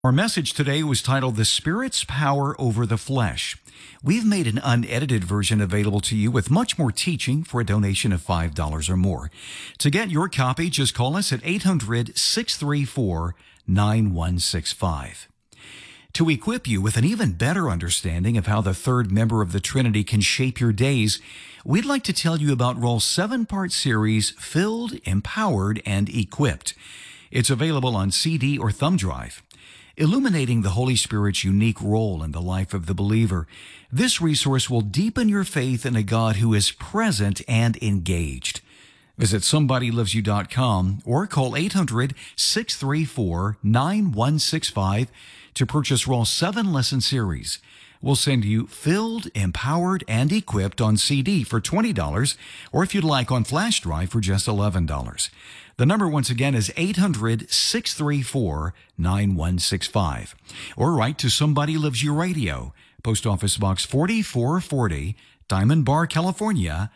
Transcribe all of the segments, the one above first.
Our message today was titled The Spirit's Power Over the Flesh. We've made an unedited version available to you with much more teaching for a donation of $5 or more. To get your copy, just call us at 800-634-9165. To equip you with an even better understanding of how the third member of the Trinity can shape your days, we'd like to tell you about Raul's 7-part series, Filled, Empowered, and Equipped. It's available on CD or thumb drive. Illuminating the Holy Spirit's unique role in the life of the believer, this resource will deepen your faith in a God who is present and engaged. Visit SomebodyLovesYou.com or call 800-634-9165 to purchase Raul's 7-lesson series. We'll send you Filled, Empowered, and Equipped on CD for $20, or if you'd like on flash drive for just $11. The number once again is 800-634-9165. Or write to Somebody Loves You Radio, Post Office Box 4440, Diamond Bar, California,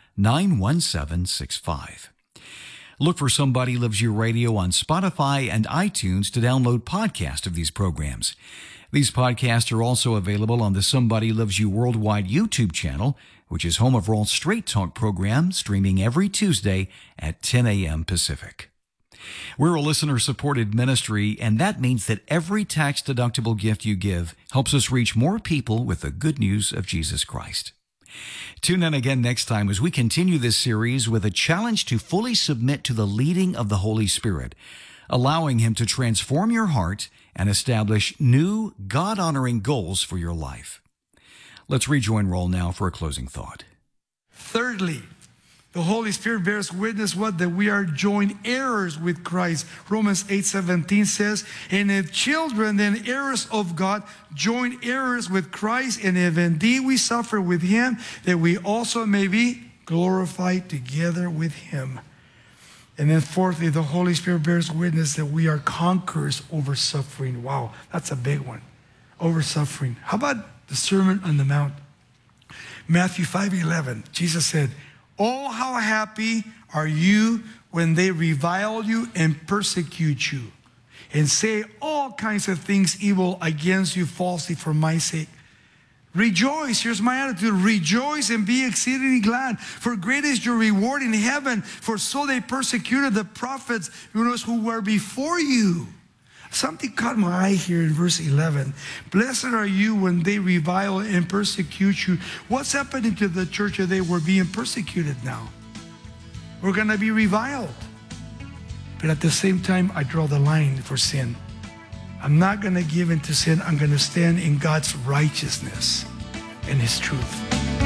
91765. Look for Somebody Loves You Radio on Spotify and iTunes to download podcasts of these programs. These podcasts are also available on the Somebody Loves You Worldwide YouTube channel, which is home of Raul's Straight Talk program, streaming every Tuesday at 10 a.m. Pacific. We're a listener-supported ministry, and that means that every tax-deductible gift you give helps us reach more people with the good news of Jesus Christ. Tune in again next time as we continue this series with a challenge to fully submit to the leading of the Holy Spirit, allowing Him to transform your heart and establish new, God-honoring goals for your life. Let's rejoin Raul now for a closing thought. Thirdly, the Holy Spirit bears witness that we are joint heirs with Christ. Romans 8:17 says, and if children, then heirs of God, joint heirs with Christ, and if indeed we suffer with Him, that we also may be glorified together with Him. And then fourthly, the Holy Spirit bears witness that we are conquerors over suffering. Wow, that's a big one. Over suffering. How about the Sermon on the Mount? Matthew 5:11, Jesus said, oh, how happy are you when they revile you and persecute you and say all kinds of things evil against you falsely for my sake. Rejoice, here's my attitude, rejoice and be exceedingly glad, for great is your reward in heaven, for so they persecuted the prophets who were before you. Something caught my eye here in verse 11. Blessed are you when they revile and persecute you. What's happening to the church today? We're being persecuted now. We're going to be reviled. But at the same time, I draw the line for sin. I'm not going to give in to sin. I'm going to stand in God's righteousness and His truth.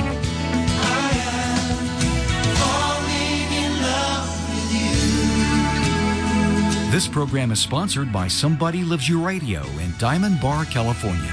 This program is sponsored by Somebody Loves You Radio in Diamond Bar, California.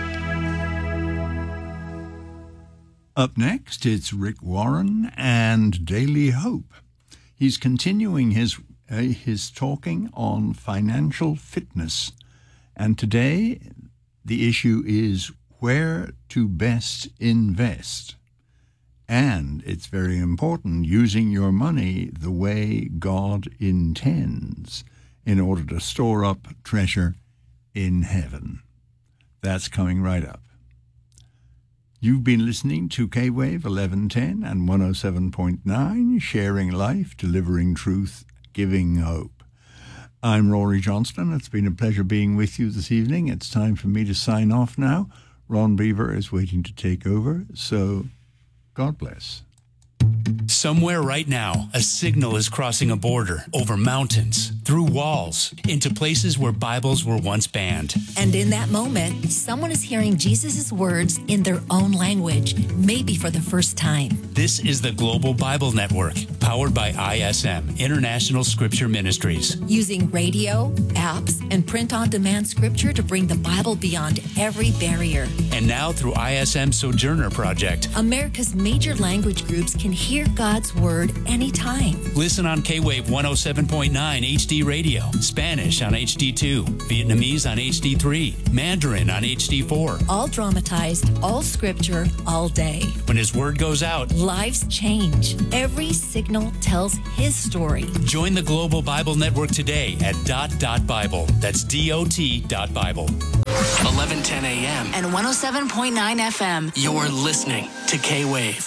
Up next, it's Rick Warren and Daily Hope. He's continuing his talking on financial fitness. And today, the issue is where to best invest. And it's very important, using your money the way God intends, in order to store up treasure in heaven. That's coming right up. You've been listening to K-Wave 1110 and 107.9, sharing life, delivering truth, giving hope. I'm Rory Johnston. It's been a pleasure being with you this evening. It's time for me to sign off now. Ron Beaver is waiting to take over, so God bless. Somewhere right now, a signal is crossing a border, over mountains, through walls, into places where Bibles were once banned. And in that moment, someone is hearing Jesus' words in their own language, maybe for the first time. This is the Global Bible Network, powered by ISM, International Scripture Ministries. Using radio, apps, and print-on-demand scripture to bring the Bible beyond every barrier. And now through ISM Sojourner Project, America's major language groups can hear Hear God's Word anytime. Listen on K-Wave 107.9 HD radio, Spanish on HD2, Vietnamese on HD3, Mandarin on HD4. All dramatized, all scripture, all day. When His Word goes out, Lives change. Every signal tells His story. join the Global Bible Network today at .Bible. That's DOT.Bible. 1110 a.m. and 107.9 FM. You're listening to K-Wave.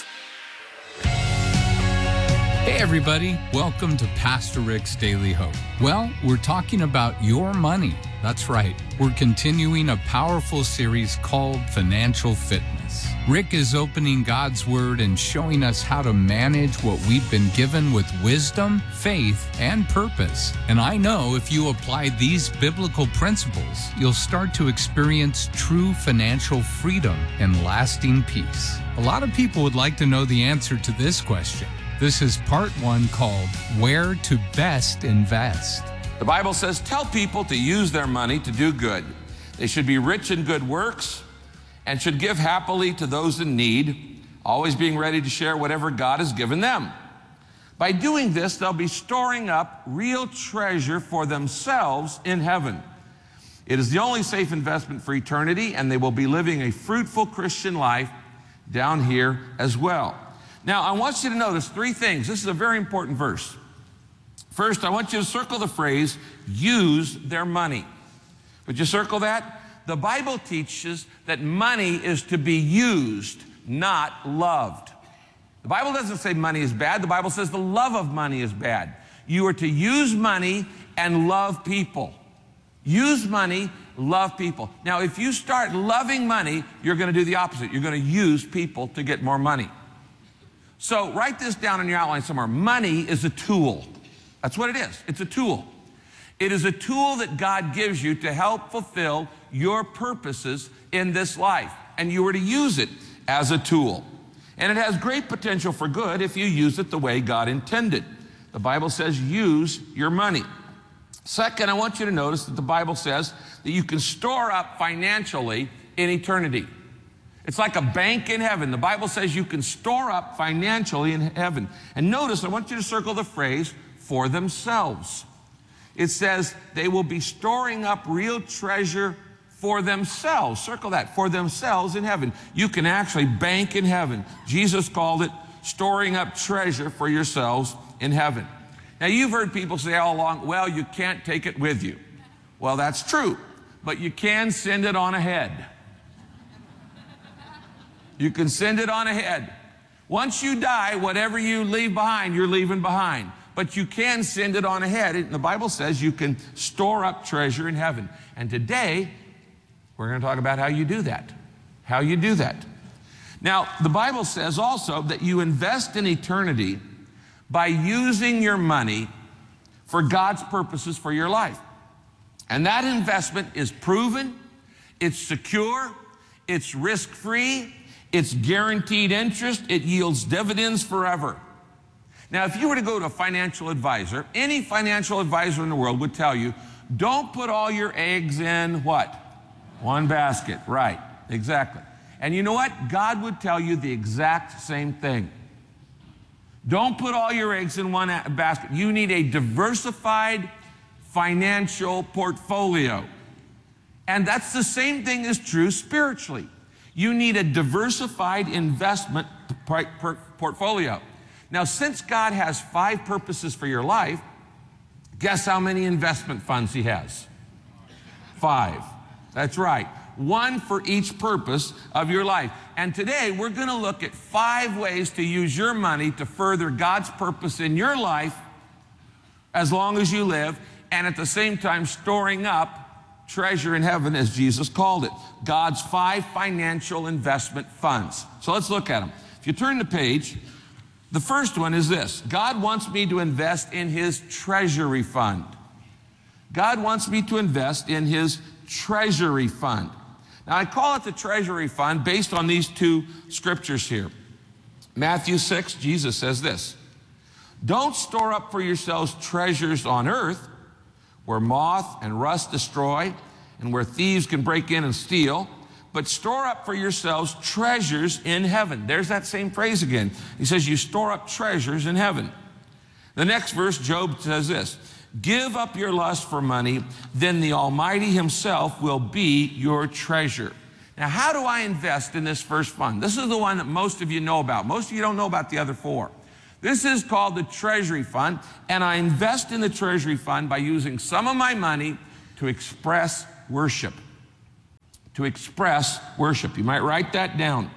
Hey everybody, welcome to Pastor Rick's Daily Hope. Well, we're talking about your money. That's right. We're continuing a powerful series called Financial Fitness. Rick is opening God's Word and showing us how to manage what we've been given with wisdom, faith, and purpose. And I know if you apply these biblical principles, you'll start to experience true financial freedom and lasting peace. A lot of people would like to know the answer to this question. This is part 1 called Where to Best Invest. The Bible says, tell people to use their money to do good. They should be rich in good works and should give happily to those in need, always being ready to share whatever God has given them. By doing this, they'll be storing up real treasure for themselves in heaven. It is the only safe investment for eternity, and they will be living a fruitful Christian life down here as well. Now, I want you to notice 3 things. This is a very important verse. First, I want you to circle the phrase, use their money. Would you circle that? The Bible teaches that money is to be used, not loved. The Bible doesn't say money is bad. The Bible says the love of money is bad. You are to use money and love people. Use money, love people. Now, if you start loving money, you're going to do the opposite. You're going to use people to get more money. So write this down in your outline somewhere. Money is a tool. That's what it is. It's a tool. It is a tool that God gives you to help fulfill your purposes in this life. And you are to use it as a tool. And it has great potential for good if you use it the way God intended. The Bible says use your money. Second, I want you to notice that the Bible says that you can store up financially in eternity. It's like a bank in heaven. The Bible says you can store up financially in heaven. And notice, I want you to circle the phrase, for themselves. It says they will be storing up real treasure for themselves. Circle that, for themselves in heaven. You can actually bank in heaven. Jesus called it storing up treasure for yourselves in heaven. Now, you've heard people say all along, well, you can't take it with you. Well, that's true, but you can send it on ahead. You can send it on ahead. Once you die, whatever you leave behind, you're leaving behind. But you can send it on ahead. And the Bible says you can store up treasure in heaven. And today, we're going to talk about how you do that. How you do that. Now, the Bible says also that you invest in eternity by using your money for God's purposes for your life. And that investment is proven, it's secure, it's risk-free, it's guaranteed interest, it yields dividends forever. Now, if you were to go to a financial advisor, any financial advisor in the world would tell you, don't put all your eggs in what? One basket. Right, exactly. And you know what? God would tell you the exact same thing. Don't put all your eggs in one basket. You need a diversified financial portfolio. And that's the same thing is true spiritually. You need a diversified investment portfolio. Now, since God has 5 purposes for your life, guess how many investment funds He has? 5. That's right. 1 for each purpose of your life. And today, we're going to look at 5 ways to use your money to further God's purpose in your life as long as you live, and at the same time storing up treasure in heaven, as Jesus called it. God's 5 financial investment funds. So let's look at them. If you turn the page, the first one is this. God wants me to invest in His treasury fund. God wants me to invest in His treasury fund. Now, I call it the treasury fund based on these 2 scriptures here. Matthew 6, Jesus says this, don't store up for yourselves treasures on earth where moth and rust destroy and where thieves can break in and steal, but store up for yourselves treasures in heaven. There's that same phrase again. He says, you store up treasures in heaven. The next verse, Job says this, give up your lust for money, then the Almighty himself will be your treasure. Now, how do I invest in this first fund? This is the one that most of you know about. Most of you don't know about the other four. This is called the Treasury Fund, and I invest in the Treasury Fund by using some of my money to express worship. To express worship. You might write that down.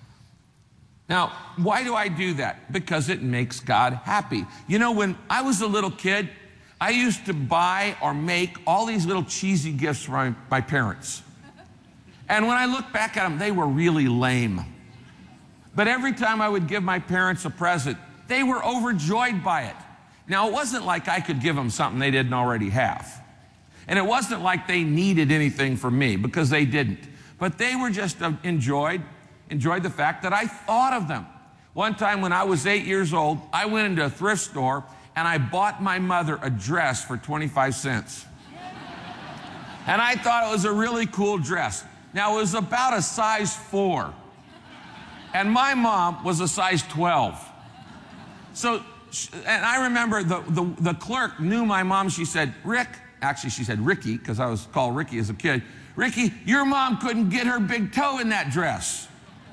Now, why do I do that? Because it makes God happy. You know, when I was a little kid, I used to buy or make all these little cheesy gifts for my parents. And when I look back at them, they were really lame. But every time I would give my parents a present, they were overjoyed by it. Now, it wasn't like I could give them something they didn't already have. And it wasn't like they needed anything from me, because they didn't. But they were just enjoyed the fact that I thought of them. One time when I was 8 years old, I went into a thrift store and I bought my mother a dress for 25 cents. And I thought it was a really cool dress. Now, it was about a size 4. And my mom was a size 12. So, and I remember the clerk knew my mom. She said, Rick, actually she said Ricky, because I was called Ricky as a kid. Ricky, your mom couldn't get her big toe in that dress.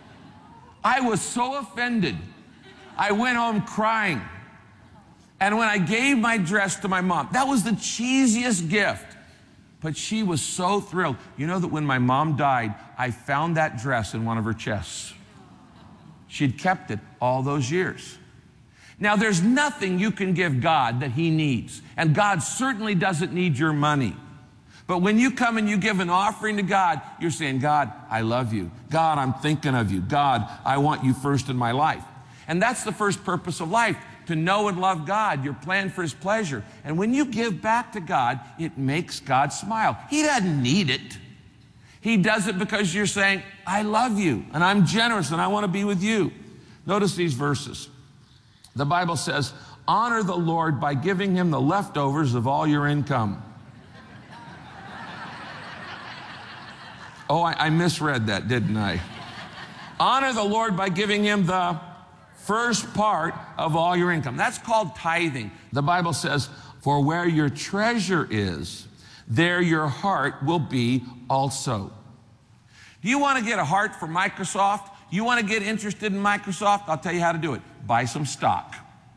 I was so offended. I went home crying. And when I gave my dress to my mom, that was the cheesiest gift. But she was so thrilled. You know that when my mom died, I found that dress in one of her chests. She'd kept it all those years. Now, there's nothing you can give God that he needs. And God certainly doesn't need your money. But when you come and you give an offering to God, you're saying, God, I love you. God, I'm thinking of you. God, I want you first in my life. And that's the first purpose of life, to know and love God, your plan for his pleasure. And when you give back to God, it makes God smile. He doesn't need it. He does it because you're saying, I love you, and I'm generous, and I want to be with you. Notice these verses. The Bible says, honor the Lord by giving him the leftovers of all your income. Oh, I misread that, didn't I? Honor the Lord by giving him the first part of all your income. That's called tithing. The Bible says, for where your treasure is, there your heart will be also. Do you want to get a heart for Microsoft? You want to get interested in Microsoft? I'll tell you how to do it. Buy some stock.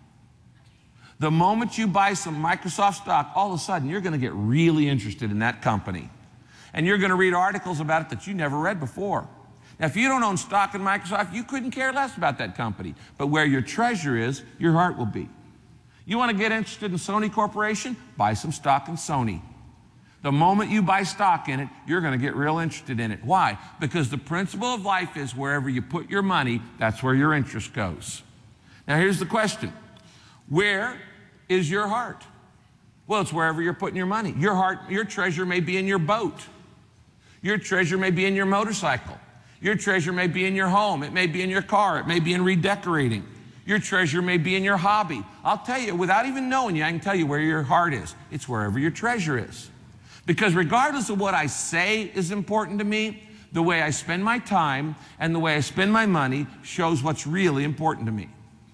The moment you buy some Microsoft stock, all of a sudden you're going to get really interested in that company. And you're going to read articles about it that you never read before. Now, if you don't own stock in Microsoft, you couldn't care less about that company. But where your treasure is, your heart will be. You want to get interested in Sony Corporation? Buy some stock in Sony. The moment you buy stock in it, you're going to get real interested in it. Why? Because the principle of life is wherever you put your money, that's where your interest goes. Now, here's the question. Where is your heart? Well, it's wherever you're putting your money. Your heart, your treasure may be in your boat. Your treasure may be in your motorcycle. Your treasure may be in your home. It may be in your car. It may be in redecorating. Your treasure may be in your hobby. I'll tell you, without even knowing you, I can tell you where your heart is. It's wherever your treasure is. Because regardless of what I say is important to me, the way I spend my time and the way I spend my money shows what's really important to me.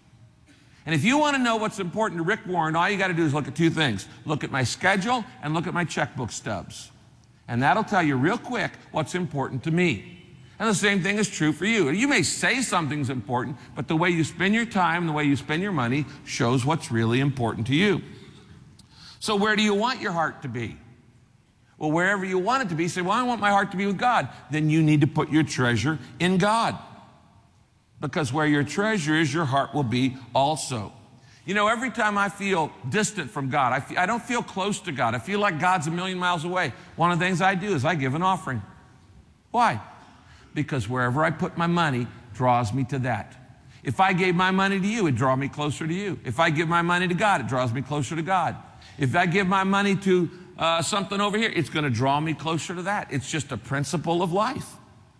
And if you want to know what's important to Rick Warren, all you got to do is look at two things. Look at my schedule and look at my checkbook stubs. And that'll tell you real quick what's important to me. And the same thing is true for you. You may say something's important, but the way you spend your time and the way you spend your money shows what's really important to you. So where do you want your heart to be? Well, wherever you want it to be, say, well, I want my heart to be with God. Then you need to put your treasure in God. Because where your treasure is, your heart will be also. You know, every time I feel distant from God, I don't feel close to God. I feel like God's a million miles away. One of the things I do is I give an offering. Why? Because wherever I put my money draws me to that. If I gave my money to you, it'd draw me closer to you. If I give my money to God, it draws me closer to God. If I give my money to something over here, it's going to draw me closer to that. It's just a principle of life.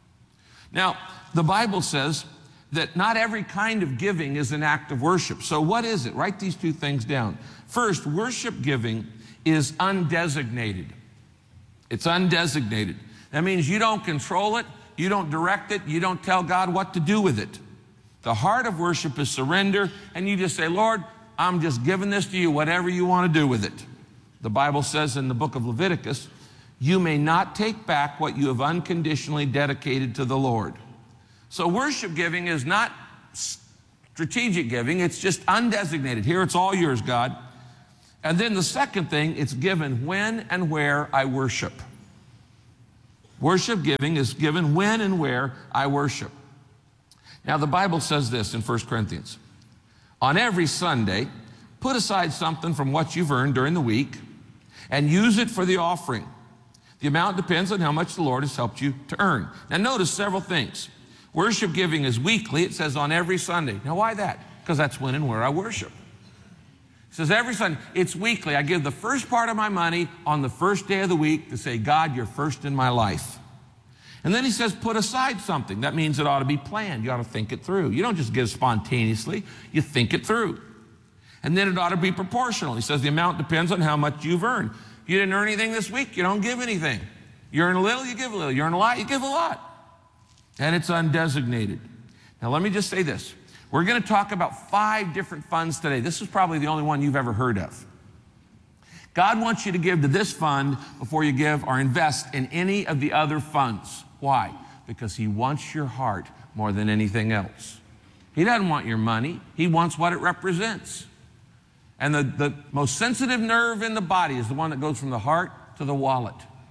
Now, the Bible says that not every kind of giving is an act of worship. So what is it? Write these two things down. First, worship giving is undesignated. It's undesignated. That means you don't control it. You don't direct it. You don't tell God what to do with it. The heart of worship is surrender, and you just say, Lord, I'm just giving this to you, whatever you want to do with it. The Bible says in the book of Leviticus, you may not take back what you have unconditionally dedicated to the Lord. So worship giving is not strategic giving. It's just undesignated. Here, it's all yours, God. And then the second thing, it's given when and where I worship. Worship giving is given when and where I worship. Now, the Bible says this in 1 Corinthians. On every Sunday, put aside something from what you've earned during the week and use it for the offering. The amount depends on how much the Lord has helped you to earn. Now, notice several things. Worship giving is weekly. It says on every Sunday. Now, why that? Because that's when and where I worship. It says every Sunday. It's weekly. I give the first part of my money on the first day of the week to say, God, you're first in my life. And then he says, put aside something. That means it ought to be planned. You ought to think it through. You don't just give spontaneously. You think it through. And then it ought to be proportional. He says the amount depends on how much you've earned. If you didn't earn anything this week, you don't give anything. You earn a little, you give a little. You earn a lot, you give a lot. And it's undesignated. Now, let me just say this. We're going to talk about 5 different funds today. This is probably the only one you've ever heard of. God wants you to give to this fund before you give or invest in any of the other funds. Why? Because he wants your heart more than anything else. He doesn't want your money. He wants what it represents. And the most sensitive nerve in the body is the one that goes from the heart to the wallet.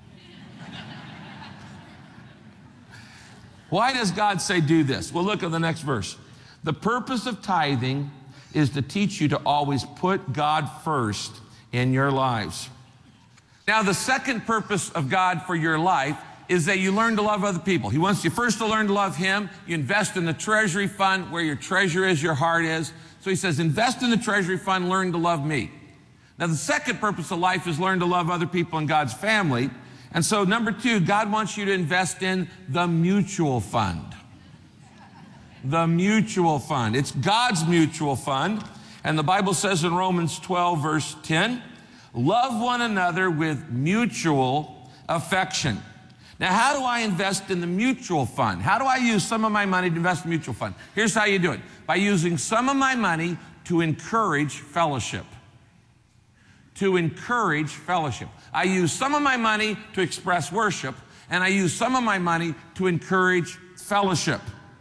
Why does God say do this? Well, look at the next verse. The purpose of tithing is to teach you to always put God first in your lives. Now, the second purpose of God for your life is that you learn to love other people. He wants you first to learn to love him. You invest in the treasury fund where your treasure is, your heart is. So he says, invest in the treasury fund, learn to love me. Now, the second purpose of life is learn to love other people in God's family. And so, number 2, God wants you to invest in the mutual fund. The mutual fund. It's God's mutual fund. And the Bible says in Romans 12, verse 10, love one another with mutual affection. Now, how do I invest in the mutual fund? How do I use some of my money to invest in the mutual fund? Here's how you do it. By using some of my money to encourage fellowship. To encourage fellowship. I use some of my money to express worship, and I use some of my money to encourage fellowship.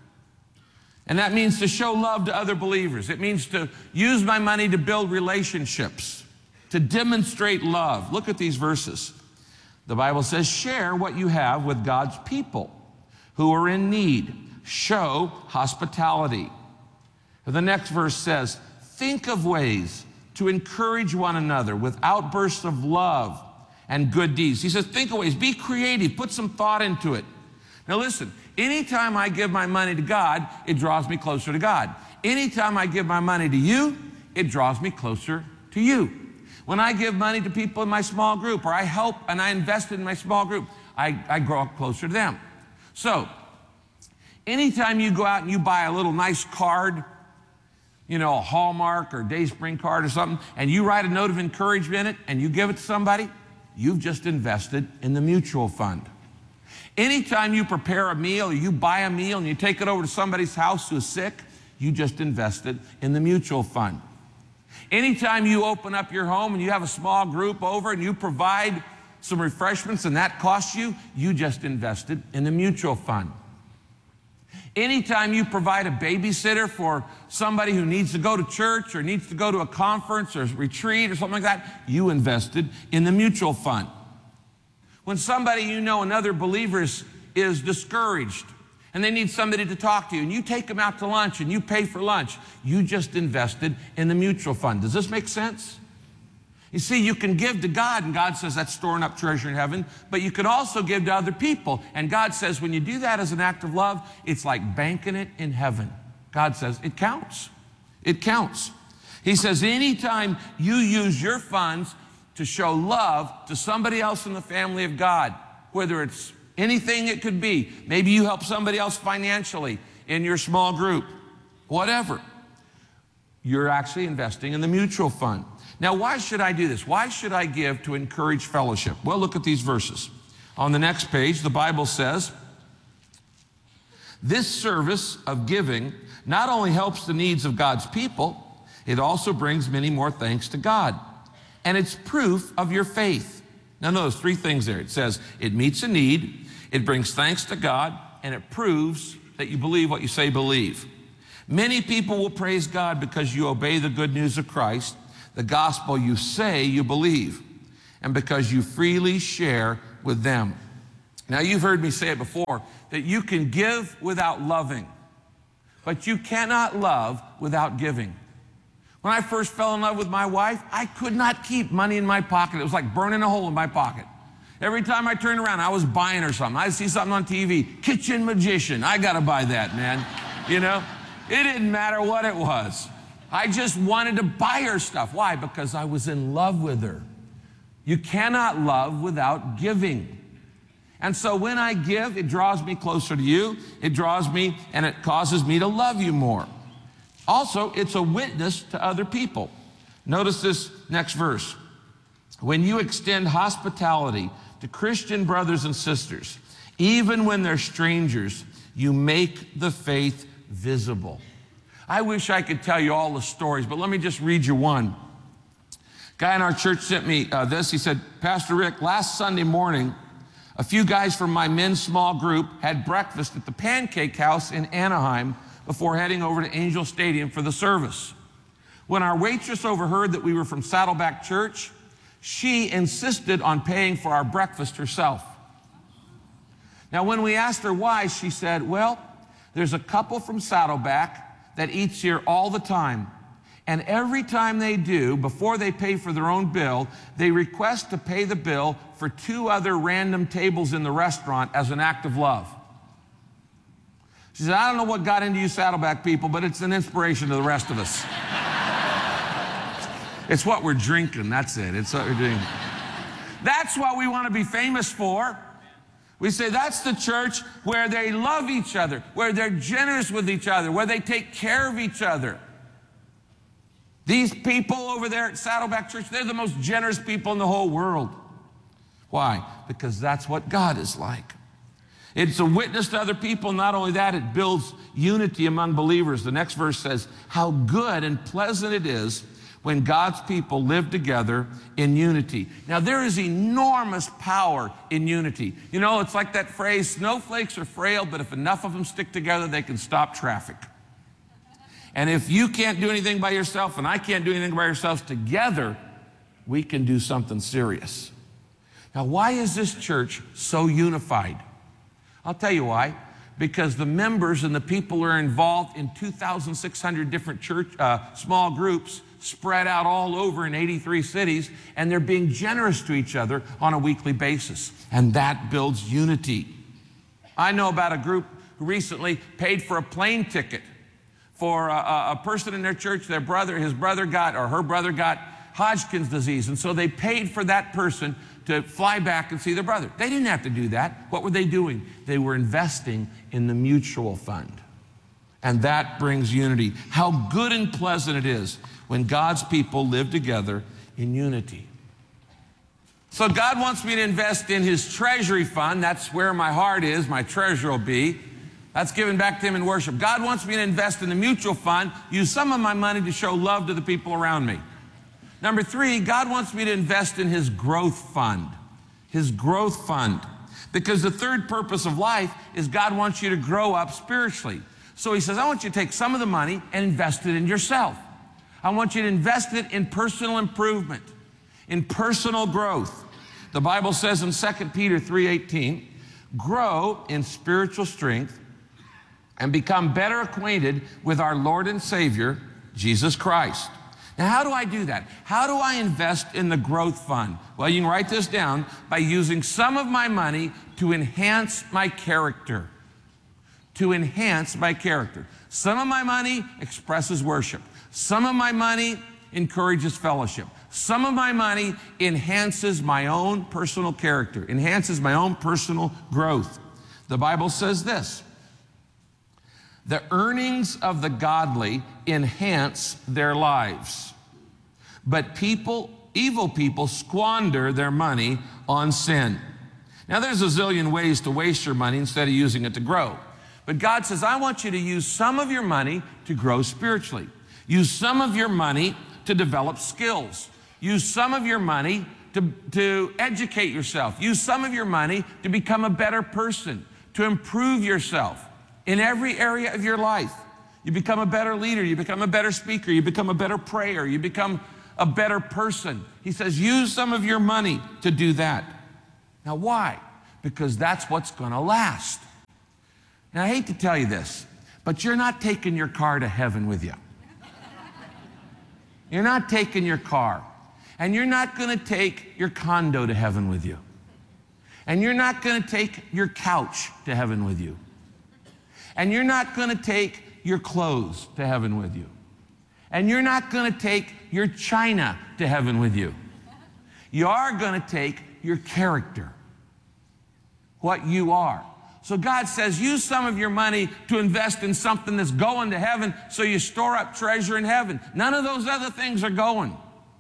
And that means to show love to other believers. It means to use my money to build relationships, to demonstrate love. Look at these verses. The Bible says, share what you have with God's people who are in need. Show hospitality. The next verse says, think of ways to encourage one another with outbursts of love and good deeds. He says, think of ways, be creative, put some thought into it. Now listen, anytime I give my money to God, it draws me closer to God. Anytime I give my money to you, it draws me closer to you. When I give money to people in my small group, or I help and I invest in my small group, I grow closer to them. So, anytime you go out and you buy a little nice card, you know, a Hallmark or Dayspring card or something, and you write a note of encouragement in it and you give it to somebody, you've just invested in the mutual fund. Anytime you prepare a meal or you buy a meal and you take it over to somebody's house who's sick, you just invested in the mutual fund. Anytime you open up your home and you have a small group over and you provide some refreshments and that costs you, you just invested in the mutual fund. Anytime you provide a babysitter for somebody who needs to go to church or needs to go to a conference or a retreat or something like that, you invested in the mutual fund. When somebody you know, another believer is discouraged and they need somebody to talk to you and you take them out to lunch and you pay for lunch, you just invested in the mutual fund. Does this make sense? You see, you can give to God, and God says that's storing up treasure in heaven, but you can also give to other people. And God says when you do that as an act of love, it's like banking it in heaven. God says it counts. It counts. He says anytime you use your funds to show love to somebody else in the family of God, whether it's anything it could be, maybe you help somebody else financially in your small group, whatever, you're actually investing in the mutual fund. Now, why should I do this? Why should I give to encourage fellowship? Well, look at these verses. On the next page, the Bible says, This service of giving not only helps the needs of God's people, it also brings many more thanks to God. And it's proof of your faith. Now notice three things there. It says it meets a need, it brings thanks to God, and it proves that you believe what you say believe. Many people will praise God because you obey the good news of Christ, the gospel you say you believe, and because you freely share with them. Now you've heard me say it before, that you can give without loving, but you cannot love without giving. When I first fell in love with my wife, I could not keep money in my pocket. It was like burning a hole in my pocket. Every time I turned around, I was buying her something. I'd see something on TV, Kitchen Magician. I got to buy that, man. You know, it didn't matter what it was. I just wanted to buy her stuff. Why? Because I was in love with her. You cannot love without giving. And so when I give, it draws me closer to you. It draws me and it causes me to love you more. Also, it's a witness to other people. Notice this next verse. When you extend hospitality to Christian brothers and sisters, even when they're strangers, you make the faith visible. I wish I could tell you all the stories, but let me just read you one. Guy in our church sent me this. He said, Pastor Rick, last Sunday morning, a few guys from my men's small group had breakfast at the Pancake House in Anaheim before heading over to Angel Stadium for the service. When our waitress overheard that we were from Saddleback Church, she insisted on paying for our breakfast herself. Now, when we asked her why, she said, well, there's a couple from Saddleback that eats here all the time. And every time they do, before they pay for their own bill, they request to pay the bill for 2 other random tables in the restaurant as an act of love. She said, I don't know what got into you Saddleback people, but it's an inspiration to the rest of us. It's what we're drinking, that's it. It's what we're doing. That's what we want to be famous for. We say that's the church where they love each other, where they're generous with each other, where they take care of each other. These people over there at Saddleback Church, they're the most generous people in the whole world. Why? Because that's what God is like. It's a witness to other people. Not only that, it builds unity among believers. The next verse says, how good and pleasant it is when God's people live together in unity. Now, there is enormous power in unity. You know, it's like that phrase, snowflakes are frail, but if enough of them stick together, they can stop traffic. And if you can't do anything by yourself and I can't do anything by ourselves, together, we can do something serious. Now, why is this church so unified? I'll tell you why. Because the members and the people who are involved in 2,600 different church, small groups spread out all over in 83 cities, and they're being generous to each other on a weekly basis. And that builds unity. I know about a group who recently paid for a plane ticket for a person in their church. His brother got Hodgkin's disease, and so they paid for that person to fly back and see their brother. They didn't have to do that. What were they doing? They were investing in the mutual fund. And that brings unity. How good and pleasant it is when God's people live together in unity. So God wants me to invest in His treasury fund. That's where my heart is, my treasure will be. That's giving back to Him in worship. God wants me to invest in the mutual fund, use some of my money to show love to the people around me. Number 3, God wants me to invest in His growth fund. His growth fund. Because the third purpose of life is God wants you to grow up spiritually. So He says, I want you to take some of the money and invest it in yourself. I want you to invest it in personal improvement, in personal growth. The Bible says in 2 Peter 3:18, grow in spiritual strength and become better acquainted with our Lord and Savior, Jesus Christ. Now, how do I do that? How do I invest in the growth fund? Well, you can write this down by using some of my money to enhance my character. To enhance my character. Some of my money expresses worship. Some of my money encourages fellowship. Some of my money enhances my own personal character, enhances my own personal growth. The Bible says this, the earnings of the godly enhance their lives, but evil people squander their money on sin. Now, there's a zillion ways to waste your money instead of using it to grow. But God says, I want you to use some of your money to grow spiritually. Use some of your money to develop skills. Use some of your money to educate yourself. Use some of your money to become a better person, to improve yourself in every area of your life. You become a better leader. You become a better speaker. You become a better prayer. You become a better person. He says, use some of your money to do that. Now, why? Because that's what's going to last. Now, I hate to tell you this, but you're not taking your car to heaven with you. You're not taking your car. And you're not going to take your condo to heaven with you. And you're not going to take your couch to heaven with you. And you're not going to take your clothes to heaven with you. And you're not going to take your china to heaven with you. You are going to take your character, what you are. So God says, use some of your money to invest in something that's going to heaven so you store up treasure in heaven. None of those other things are going.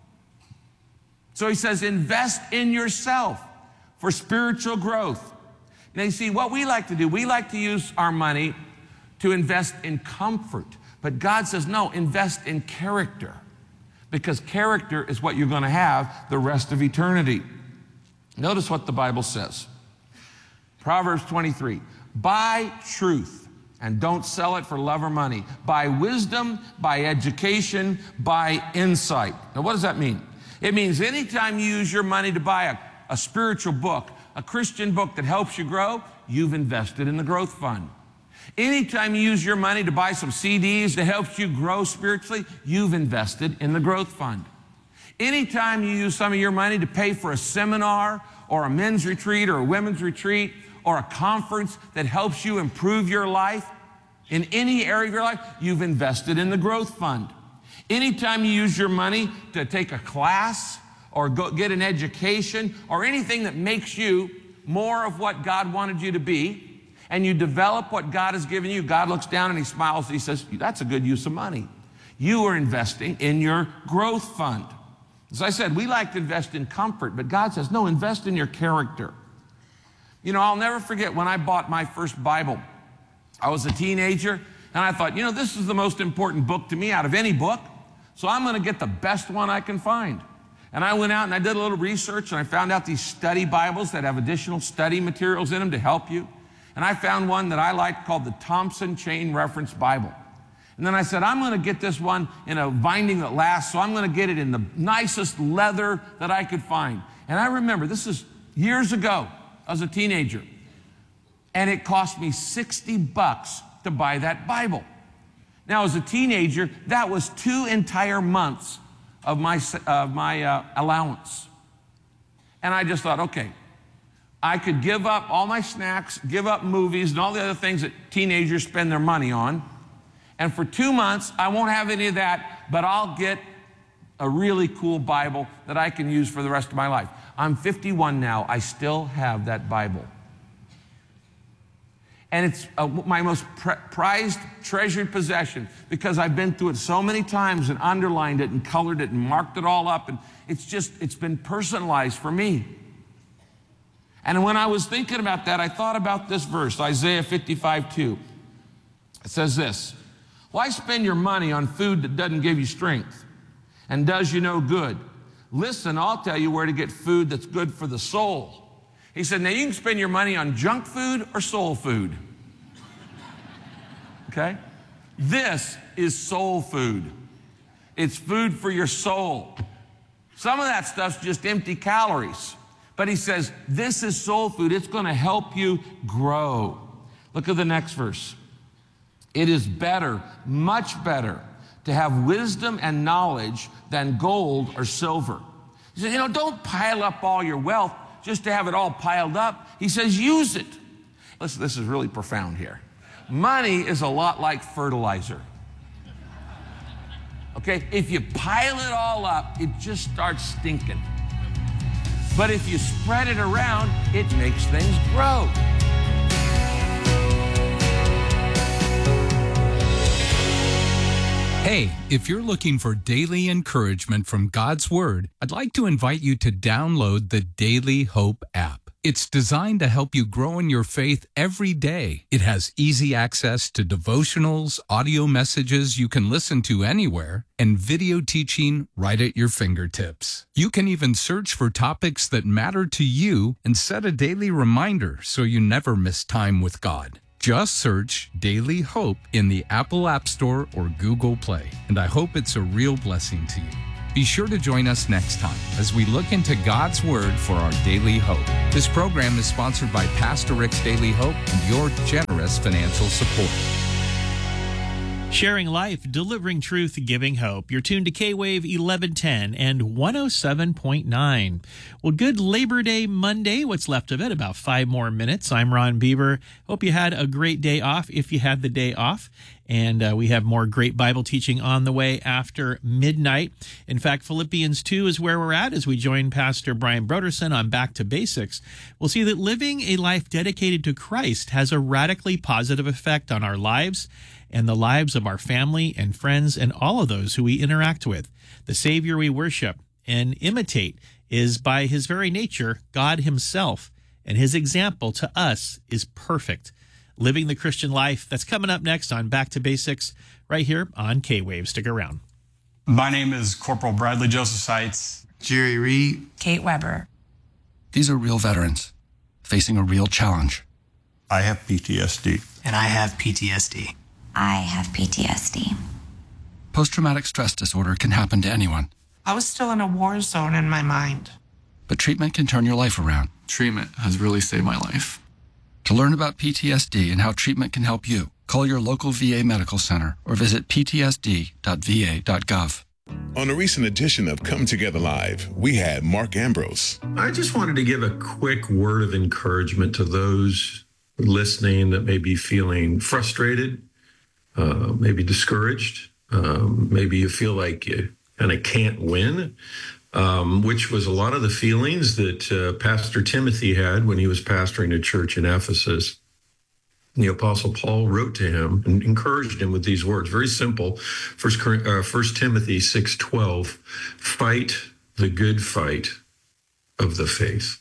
So he says, invest in yourself for spiritual growth. Now, you see, what we like to do, we like to use our money to invest in comfort. But God says, no, invest in character. Because character is what you're going to have the rest of eternity. Notice what the Bible says. Proverbs 23, buy truth and don't sell it for love or money. Buy wisdom, buy education, buy insight. Now, what does that mean? It means anytime you use your money to buy a spiritual book, a Christian book that helps you grow, you've invested in the growth fund. Anytime you use your money to buy some CDs that helps you grow spiritually, you've invested in the growth fund. Anytime you use some of your money to pay for a seminar or a men's retreat or a women's retreat or a conference that helps you improve your life in any area of your life, you've invested in the growth fund. Anytime you use your money to take a class or go get an education or anything that makes you more of what God wanted you to be, and you develop what God has given you, God looks down and he smiles and he says, that's a good use of money. You are investing in your growth fund. As I said, we like to invest in comfort, but God says, no, invest in your character. You know, I'll never forget when I bought my first Bible. I was a teenager, and I thought, you know, this is the most important book to me out of any book, so I'm going to get the best one I can find. And I went out and I did a little research, and I found out these study Bibles that have additional study materials in them to help you. And I found one that I liked called the Thompson Chain Reference Bible. And then I said, I'm going to get this one in a binding that lasts, so I'm going to get it in the nicest leather that I could find. And I remember, this is years ago, I was a teenager, and it cost me $60 to buy that Bible. Now, as a teenager, that was 2 entire months of my allowance. And I just thought, okay, I could give up all my snacks, give up movies, and all the other things that teenagers spend their money on. And for 2 months, I won't have any of that, but I'll get a really cool Bible that I can use for the rest of my life. I'm 51 now. I still have that Bible. And it's my most prized, treasured possession because I've been through it so many times and underlined it and colored it and marked it all up. And it's been personalized for me. And when I was thinking about that, I thought about this verse, Isaiah 55:2. It says this, why spend your money on food that doesn't give you strength and does you no good? Listen, I'll tell you where to get food that's good for the soul. He said, now you can spend your money on junk food or soul food. Okay? This is soul food. It's food for your soul. Some of that stuff's just empty calories. But he says, this is soul food. It's going to help you grow. Look at the next verse. It is better, much better, to have wisdom and knowledge than gold or silver. He says, you know, don't pile up all your wealth just to have it all piled up. He says, use it. Listen, this is really profound here. Money is a lot like fertilizer. Okay? If you pile it all up, it just starts stinking. But if you spread it around, it makes things grow. Hey, if you're looking for daily encouragement from God's Word, I'd like to invite you to download the Daily Hope app. It's designed to help you grow in your faith every day. It has easy access to devotionals, audio messages you can listen to anywhere, and video teaching right at your fingertips. You can even search for topics that matter to you and set a daily reminder so you never miss time with God. Just search Daily Hope in the Apple App Store or Google Play, and I hope it's a real blessing to you. Be sure to join us next time as we look into God's Word for our daily hope. This program is sponsored by Pastor Rick's Daily Hope and your generous financial support. Sharing life, delivering truth, giving hope. You're tuned to K-Wave 1110 and 107.9. Well, good Labor Day Monday. What's left of it? About 5 more minutes. I'm Ron Bieber. Hope you had a great day off if you had the day off. And we have more great Bible teaching on the way after midnight. In fact, Philippians 2 is where we're at as we join Pastor Brian Broderson on Back to Basics. We'll see that living a life dedicated to Christ has a radically positive effect on our lives and the lives of our family and friends and all of those who we interact with. The Savior we worship and imitate is by his very nature, God himself, and his example to us is perfect. Living the Christian life. That's coming up next on Back to Basics right here on K-Wave. Stick around. My name is Corporal Bradley Joseph Seitz. Jerry Reed. Kate Weber. These are real veterans facing a real challenge. I have PTSD. And I have PTSD. I have PTSD. Post-traumatic stress disorder can happen to anyone. I was still in a war zone in my mind. But treatment can turn your life around. Treatment has really saved my life. To learn about PTSD and how treatment can help you, call your local VA medical center or visit ptsd.va.gov. On a recent edition of Come Together Live, we had Mark Ambrose. I just wanted to give a quick word of encouragement to those listening that may be feeling frustrated, maybe discouraged, maybe you feel like you kind of can't win. Which was a lot of the feelings that Pastor Timothy had when he was pastoring a church in Ephesus. The Apostle Paul wrote to him and encouraged him with these words, very simple. 1 Timothy 6:12, fight the good fight of the faith.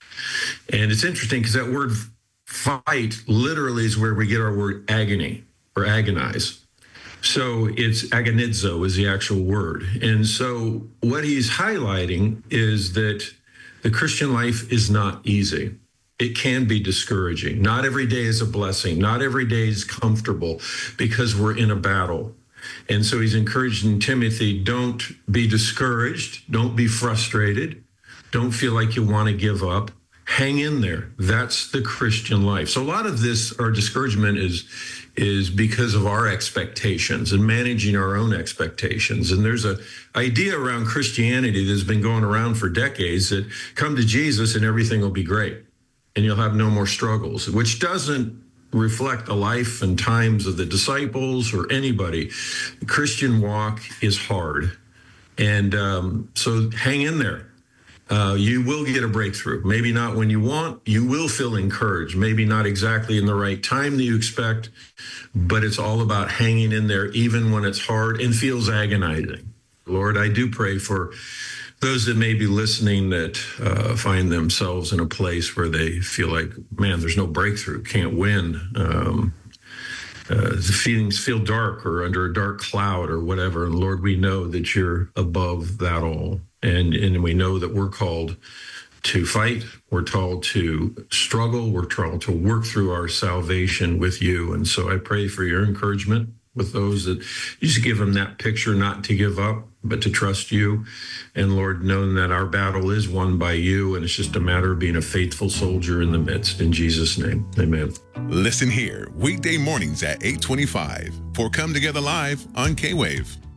And it's interesting because that word fight literally is where we get our word agony or agonize. So it's agonizo is the actual word. And so what he's highlighting is that the Christian life is not easy. It can be discouraging. Not every day is a blessing. Not every day is comfortable because we're in a battle. And so he's encouraging Timothy, don't be discouraged. Don't be frustrated. Don't feel like you want to give up. Hang in there. That's the Christian life. So a lot of this, our discouragement is because of our expectations and managing our own expectations. And there's an idea around Christianity that's been going around for decades that come to Jesus and everything will be great and you'll have no more struggles, which doesn't reflect the life and times of the disciples or anybody. The Christian walk is hard. And so hang in there. You will get a breakthrough. Maybe not when you want. You will feel encouraged. Maybe not exactly in the right time that you expect, but it's all about hanging in there even when it's hard and feels agonizing. Lord, I do pray for those that may be listening that find themselves in a place where they feel like, man, there's no breakthrough, can't win. The feelings feel dark or under a dark cloud or whatever. And Lord, we know that you're above that all. And we know that we're called to fight. We're called to struggle. We're called to work through our salvation with you. And so I pray for your encouragement with those that you just give them that picture, not to give up, but to trust you. And Lord, knowing that our battle is won by you. And it's just a matter of being a faithful soldier in the midst. In Jesus' name, amen. Listen here, weekday mornings at 8:25 for Come Together Live on K-Wave.